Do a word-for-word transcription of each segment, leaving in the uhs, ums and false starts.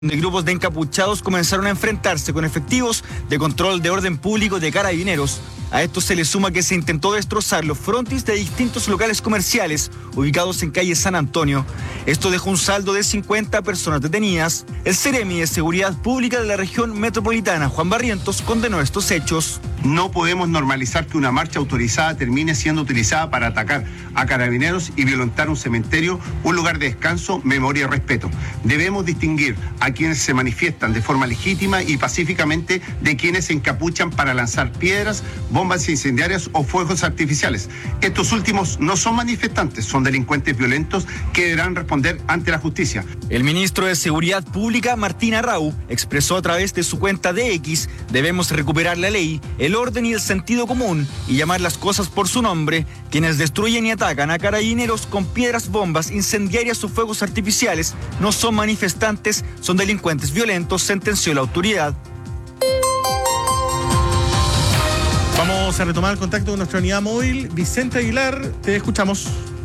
De grupos de encapuchados comenzaron a enfrentarse con efectivos de control de orden público de Carabineros. A esto se le suma que se intentó destrozar los frontis de distintos locales comerciales ubicados en calle San Antonio. Esto dejó un saldo de cincuenta personas detenidas. El Ceremi de Seguridad Pública de la región metropolitana, Juan Barrientos, condenó estos hechos. No podemos normalizar que una marcha autorizada termine siendo utilizada para atacar a Carabineros y violentar un cementerio, un lugar de descanso, memoria y respeto. Debemos distinguir a quienes se manifiestan de forma legítima y pacíficamente de quienes se encapuchan para lanzar piedras, bombas incendiarias o fuegos artificiales. Estos últimos no son manifestantes, son delincuentes violentos que deberán responder ante la justicia. El ministro de Seguridad Pública, Martín Arrau, expresó a través de su cuenta de X: debemos recuperar la ley, el orden y el sentido común y llamar las cosas por su nombre. Quienes destruyen y atacan a Carabineros con piedras, bombas incendiarias o fuegos artificiales no son manifestantes, son delincuentes violentos, sentenció la autoridad. Vamos a retomar el contacto con nuestra unidad móvil. Vicente Aguilar, te escuchamos.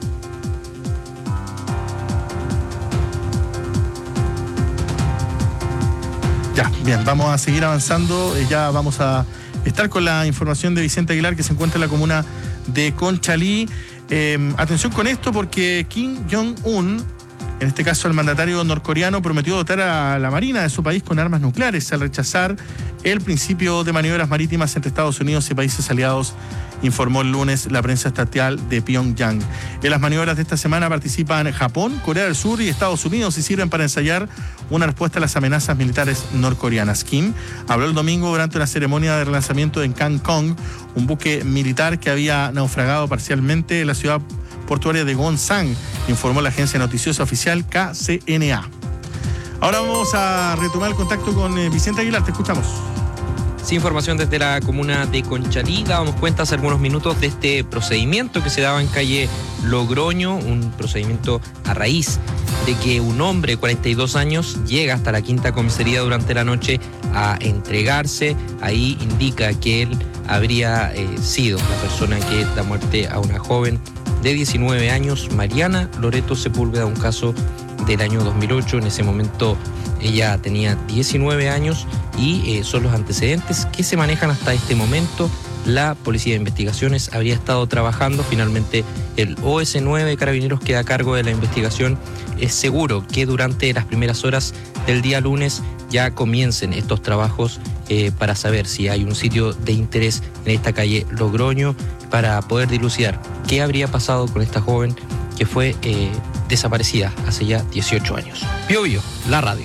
Ya, bien, vamos a seguir avanzando. Eh, ya vamos a estar con la información de Vicente Aguilar, que se encuentra en la comuna de Conchalí. Eh, atención con esto, porque Kim Jong-un, en este caso el mandatario norcoreano, prometió dotar a la Marina de su país con armas nucleares al rechazar el principio de maniobras marítimas entre Estados Unidos y países aliados, informó el lunes la prensa estatal de Pyongyang. En las maniobras de esta semana participan Japón, Corea del Sur y Estados Unidos y sirven para ensayar una respuesta a las amenazas militares norcoreanas. Kim habló el domingo durante una ceremonia de relanzamiento en Kangkong, un buque militar que había naufragado parcialmente en la ciudad portuaria de Wonsan, informó la agencia noticiosa oficial K C N A. Ahora vamos a retomar el contacto con eh, Vicente Aguilar, te escuchamos. Sí, información desde la comuna de Conchalí. Dábamos cuenta hace algunos minutos de este procedimiento que se daba en calle Logroño, un procedimiento a raíz de que un hombre de cuarenta y dos años llega hasta la quinta comisaría durante la noche a entregarse. Ahí indica que él habría eh, sido la persona que da muerte a una joven de diecinueve años, Mariana Loreto Sepúlveda, un caso del año dos mil ocho. En ese momento ella tenía diecinueve años y eh, son los antecedentes que se manejan hasta este momento. La Policía de Investigaciones habría estado trabajando. Finalmente el O S nueve de Carabineros queda a cargo de la investigación. Es seguro que durante las primeras horas del día lunes ya comiencen estos trabajos eh, para saber si hay un sitio de interés en esta calle Logroño, para poder dilucidar qué habría pasado con esta joven que fue eh, desaparecida hace ya dieciocho años. Bio Bio, la radio.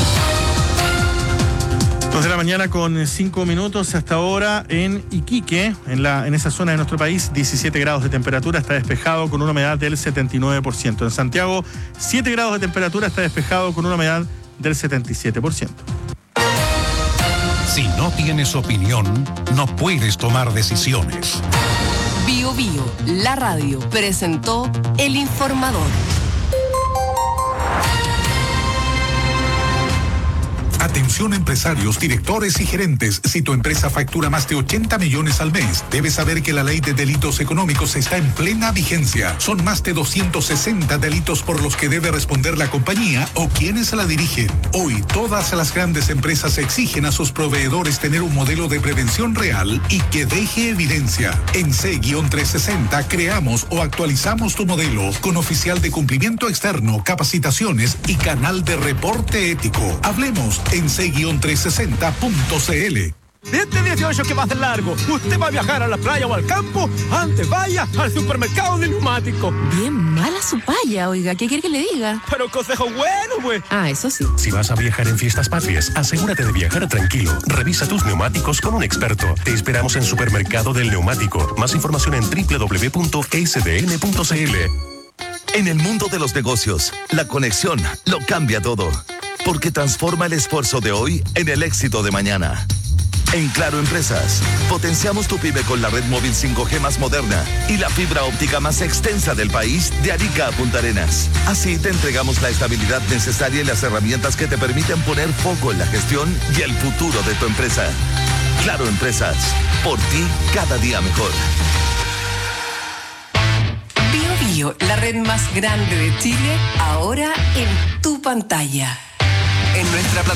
dos de la mañana con cinco minutos hasta ahora en Iquique, en, la, en esa zona de nuestro país, diecisiete grados de temperatura, está despejado con una humedad del setenta y nueve por ciento. En Santiago, siete grados de temperatura, está despejado con una humedad del setenta y siete por ciento. Si no tienes opinión, no puedes tomar decisiones. Bio Bio, la radio, presentó El Informador. Atención empresarios, directores y gerentes. Si tu empresa factura más de ochenta millones al mes, debes saber que la ley de delitos económicos está en plena vigencia. Son más de doscientos sesenta delitos por los que debe responder la compañía o quienes la dirigen. Hoy, todas las grandes empresas exigen a sus proveedores tener un modelo de prevención real y que deje evidencia. En C trescientos sesenta creamos o actualizamos tu modelo con oficial de cumplimiento externo, capacitaciones y canal de reporte ético. Hablemos en C trescientos sesenta punto c l. Este dieciocho que va a ser largo, usted va a viajar a la playa o al campo, antes vaya al supermercado de neumáticos. Bien mala su paya, oiga, ¿qué quiere que le diga? Pero consejo bueno, pues. Ah, eso sí. Si vas a viajar en fiestas patrias, asegúrate de viajar tranquilo. Revisa tus neumáticos con un experto. Te esperamos en Supermercado del Neumático. Más información en doble u doble u doble u punto s d n punto c l. En el mundo de los negocios, la conexión lo cambia todo, porque transforma el esfuerzo de hoy en el éxito de mañana. En Claro Empresas, potenciamos tu pyme con la red móvil cinco G más moderna y la fibra óptica más extensa del país, de Arica a Punta Arenas. Así te entregamos la estabilidad necesaria y las herramientas que te permiten poner foco en la gestión y el futuro de tu empresa. Claro Empresas, por ti cada día mejor. Bio Bio, la red más grande de Chile, ahora en tu pantalla. En en nuestra plataforma.